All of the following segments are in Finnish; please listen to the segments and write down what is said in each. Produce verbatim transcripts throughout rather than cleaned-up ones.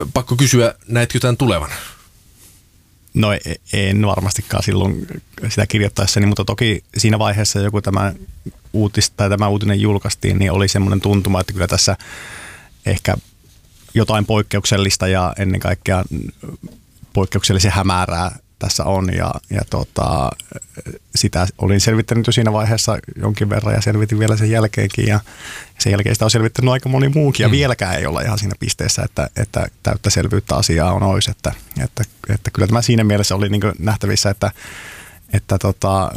Pakko kysyä, näetkö tämän tulevan? No en varmastikaan silloin sitä kirjoittaessani, mutta toki siinä vaiheessa joku tämä, uutis, tai tämä uutinen julkaistiin, niin oli semmoinen tuntuma, että kyllä tässä ehkä jotain poikkeuksellista ja ennen kaikkea poikkeuksellisen hämärää tässä on ja, ja tota, sitä olin selvittänyt jo siinä vaiheessa jonkin verran ja selvitin vielä sen jälkeenkin ja sen jälkeen sitä on selvittänyt aika moni muukin ja mm. vieläkään ei olla ihan siinä pisteessä, että, että täyttä selvyyttä asiaa on olisi, että, että, että kyllä tämä siinä mielessä oli niin kuin nähtävissä, että, että, tota,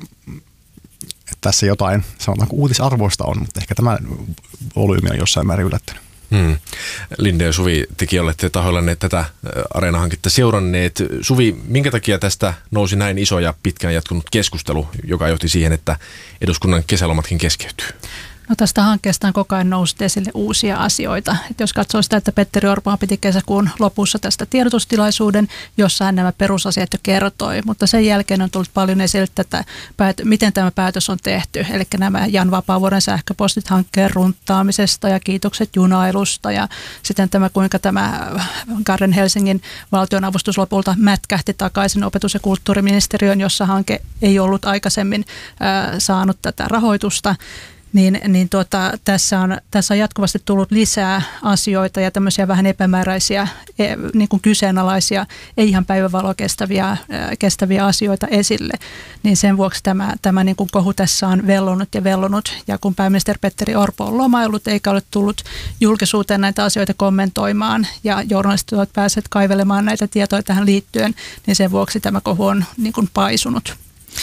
että tässä jotain sanotaanko uutisarvoista on, mutta ehkä tämä volyymi on jossain määrin yllättänyt. Hmm. Linde ja Suvi, tekin olette tahoillanne tätä Areena-hanketta seuranneet. Suvi, minkä takia tästä nousi näin iso ja pitkään jatkunut keskustelu, joka johti siihen, että eduskunnan kesälomatkin keskeytyy? No tästä hankkeesta on koko ajan noussut esille uusia asioita. Et jos katsoo sitä, että Petteri Orpo piti kesäkuun lopussa tästä tiedotustilaisuuden, jossa hän nämä perusasiat jo kertoi, mutta sen jälkeen on tullut paljon esille tätä, miten tämä päätös on tehty. Eli nämä Jan Vapaavuoren sähköpostit hankkeen runttaamisesta ja kiitokset junailusta ja sitten tämä, kuinka tämä Garden Helsingin valtionavustus lopulta mätkähti takaisin opetus- ja kulttuuriministeriön, jossa hanke ei ollut aikaisemmin äh, saanut tätä rahoitusta. Niin, niin tuota, tässä, on, tässä on jatkuvasti tullut lisää asioita ja tämmöisiä vähän epämääräisiä, niin kuin kyseenalaisia, ei ihan päivävaloa kestäviä, kestäviä asioita esille. Niin sen vuoksi tämä, tämä niin kuin kohu tässä on vellonut ja vellonut. Ja kun pääministeri Petteri Orpo on lomaillut eikä ole tullut julkisuuteen näitä asioita kommentoimaan ja journalistit ovat päässeet kaivelemaan näitä tietoja tähän liittyen, niin sen vuoksi tämä kohu on niin kuin paisunut.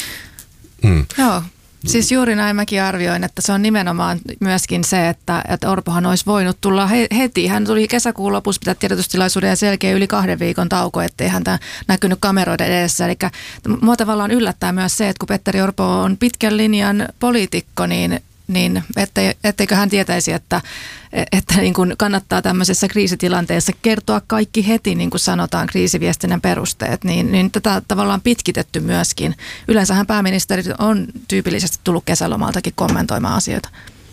Mm. Joo. Siis juuri näin mäkin arvioin, että se on nimenomaan myöskin se, että, että Orpohan olisi voinut tulla heti. Hän tuli kesäkuun lopussa pitää tiedotustilaisuuden ja selkeä yli kahden viikon tauko, ettei häntä näkynyt kameroiden edessä. Eli mua tavallaan yllättää myös se, että kun Petteri Orpo on pitkän linjan poliitikko, niin, niin ettei, etteikö hän tietäisi, että, että niin kuin kannattaa tämmöisessä kriisitilanteessa kertoa kaikki heti, niin kuin sanotaan kriisiviestinnän perusteet, niin, niin tätä tavallaan pitkitetty myöskin. Yleensähän pääministeri on tyypillisesti tullut kesälomaltakin kommentoimaan asioita.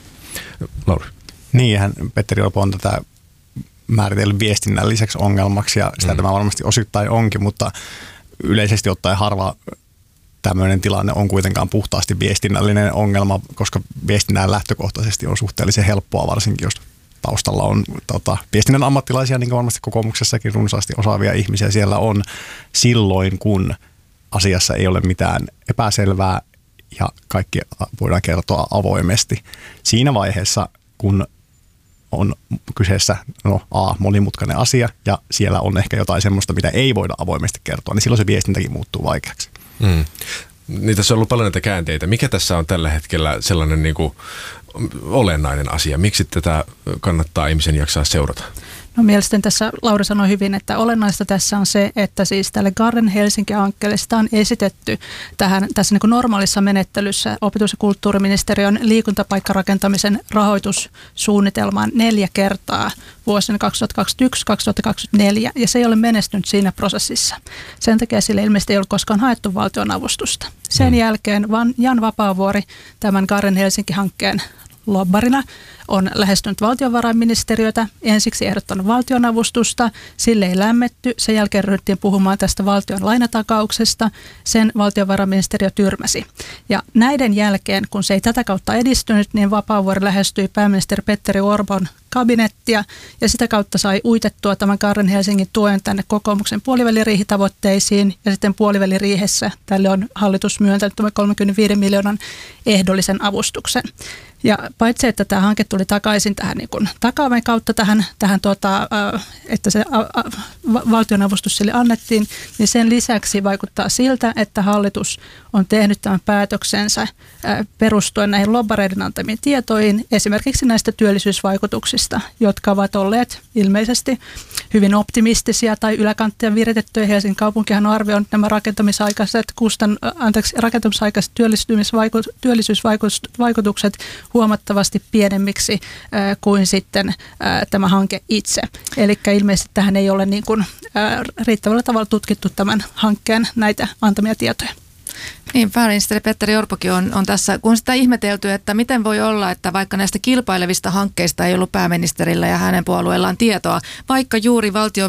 Lauri. Niin, hän Petteri Orpo on tätä määritellyt viestinnän lisäksi ongelmaksi ja sitä mm. tämä varmasti osittain onkin, mutta yleisesti ottaen harva tämmöinen tilanne on kuitenkaan puhtaasti viestinnällinen ongelma, koska viestinnän lähtökohtaisesti on suhteellisen helppoa, varsinkin jos taustalla on tota, viestinnän ammattilaisia, niin kuin varmasti kokoomuksessakin runsaasti osaavia ihmisiä siellä on, silloin kun asiassa ei ole mitään epäselvää ja kaikki voidaan kertoa avoimesti. Siinä vaiheessa, kun on kyseessä no, a, monimutkainen asia ja siellä on ehkä jotain semmoista, mitä ei voida avoimesti kertoa, niin silloin se viestintäkin muuttuu vaikeaksi. Mm. Niin tässä on ollut paljon näitä käänteitä. Mikä tässä on tällä hetkellä sellainen niin kuin olennainen asia? Miksi tätä kannattaa ihmisen jaksaa seurata? No mielestäni tässä Lauri sanoi hyvin, että olennaista tässä on se, että siis tälle Garden Helsinki-hankkeelle sitä on esitetty tähän, tässä niin kuin normaalissa menettelyssä opetus- ja kulttuuriministeriön liikuntapaikkarakentamisen rahoitussuunnitelmaan neljä kertaa vuosina kaksituhattakaksikymmentäyksi kaksituhattakaksikymmentäneljä ja se ei ole menestynyt siinä prosessissa. Sen takia sille ilmeisesti ei ollut koskaan haettu valtionavustusta. Sen hmm. jälkeen Jan Vapaavuori tämän Garden Helsinki-hankkeen lobbarina on lähestynyt valtiovarainministeriötä, ensiksi ehdottanut valtionavustusta, sille ei lämmetty, sen jälkeen ryhdyttiin puhumaan tästä valtion lainatakauksesta, sen valtiovarainministeriö tyrmäsi. Ja näiden jälkeen, kun se ei tätä kautta edistynyt, niin Vapaavuori lähestyi pääministeri Petteri Orpon kabinettia ja sitä kautta sai uitettua tämän Garden Helsingin tuen tänne kokoomuksen puoliväliriihitavoitteisiin ja sitten puoliväliriihessä tälle on hallitus myöntänyt kolmekymmentäviisi miljoonan ehdollisen avustuksen. Ja paitsi, että tämä hanke tuli takaisin tähän niin kuin takaaven kautta tähän, tähän tuota, että se valtionavustus sille annettiin, niin sen lisäksi vaikuttaa siltä, että hallitus on tehnyt tämän päätöksensä perustuen näihin lobbareiden antamiin tietoihin, esimerkiksi näistä työllisyysvaikutuksista, jotka ovat olleet ilmeisesti hyvin optimistisia tai yläkanttia viritettyjä. Helsingin kaupunkihan on arvioinut nämä rakentamisaikaiset, kustan, anteeksi, rakentamisaikaiset työllisyysvaikutukset huomattavasti pienemmiksi äh, kuin sitten äh, tämä hanke itse. Eli ilmeisesti tähän ei ole niin kuin, äh, riittävällä tavalla tutkittu tämän hankkeen näitä antamia tietoja. Niin, pääministeri Petteri Orpokin on, on tässä, kun sitä ihmetelty, että miten voi olla, että vaikka näistä kilpailevista hankkeista ei ollut pääministerillä ja hänen puolueellaan tietoa, vaikka juuri valtion